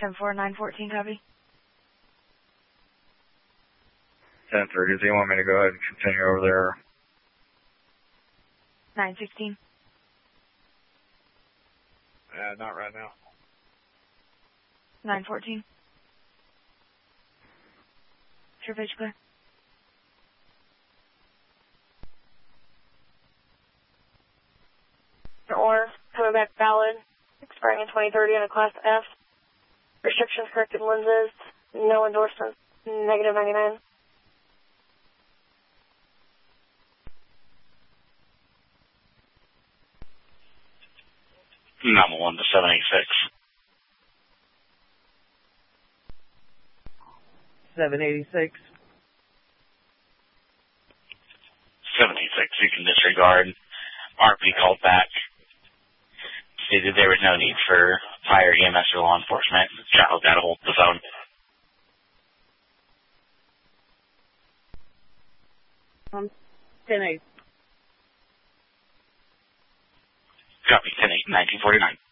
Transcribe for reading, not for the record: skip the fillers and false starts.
10-4, 914, copy. 10-3, does he want me to go ahead and continue over there? 916. Not right now. 914. Sure, page clear. Order, coming back valid, expiring in 2030 on a Class F. Restrictions corrected lenses, no endorsements, negative 99. Number 1 to 786. 786. 786, you can disregard. RP called back. Stated there was no need for fire, EMS, or law enforcement. Child got a hold of the phone. Um, 10-8. Copy, 10-8, 1949.